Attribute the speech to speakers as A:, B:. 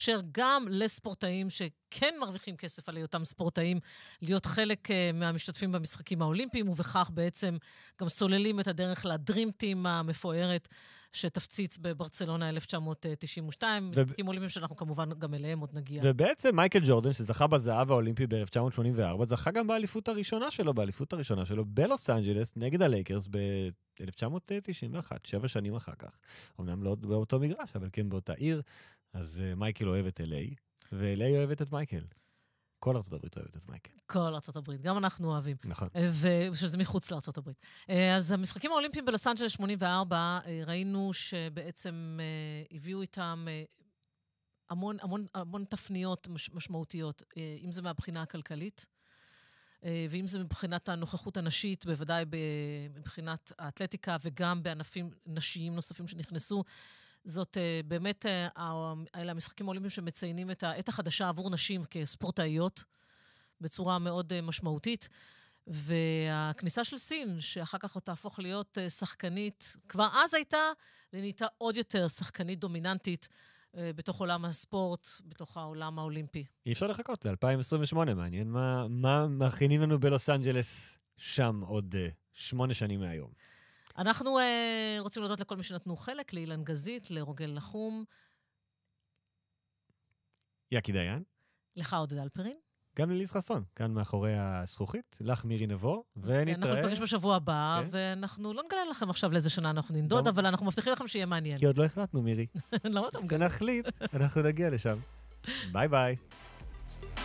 A: גם לספורטאים שכן מרוויחים כסף על היותם ספורטאים, להיות חלק מהמשתתפים במשחקים האולימפיים, ובכך בעצם גם סוללים את הדרך לדרימטים המפוארת, שתפציץ בברצלונה 1992, משחקים אולימפיים שאנחנו כמובן גם אליהם עוד נגיע.
B: ובעצם מייקל ג'ורדן, שזכה בזהב האולימפי ב-1984, זכה גם באליפות הראשונה שלו בלוס אנג'לס, נגד הלייקרס ב-1991, 7 שנים אחר כך. אמנם לא באותו מגרש, אבל כן באותה עיר. אז מייקל אוהב את LA, ו-LA אוהבת את מייקל. כל ארצות הברית אוהבת את מייקל.
A: כל ארצות הברית, גם אנחנו אוהבים.
B: נכון.
A: ושזה מחוץ לארצות הברית. אז המשחקים האולימפיים בלוס אנג'לס 84, ראינו שבעצם הביאו איתם המון תפניות משמעותיות, אם זה מהבחינה הכלכלית, ואם זה מבחינת הנוכחות הנשית, בוודאי מבחינת האתלטיקה, וגם בענפים נשיים נוספים שנכנסו. זאת באמת, אלה המשחקים האולימפיים שמציינים את העת החדשה עבור נשים כספורטאיות, בצורה מאוד משמעותית, והכניסה של סין, שאחר כך תהפוך להיות שחקנית, כבר אז הייתה, ונהייתה עוד יותר שחקנית דומיננטית, בתוך עולם הספורט, בתוך העולם האולימפי.
B: אי אפשר לחכות, ל-2028, מעניין מה מכינים לנו בלוס אנג'לס שם עוד 8 שנים מהיום.
A: אנחנו רוצים להודות לכל מי שנתנו חלק, לאילן גזית, לרוגל לחום.
B: יקי דיין.
A: לך עודד אלפרין.
B: גם לליז חסון, כאן מאחורי הזכוכית, לך מירי נבו, ונתראה.
A: אנחנו נפגש בשבוע הבא, ואנחנו לא נגלה לכם עכשיו לאיזה שנה אנחנו ננדוד, אבל אנחנו מבטיחים לכם שיהיה מעניין.
B: כי עוד לא החלטנו, מירי.
A: למה אתה מגלה?
B: כשנחליט, אנחנו נגיע לשם. ביי ביי.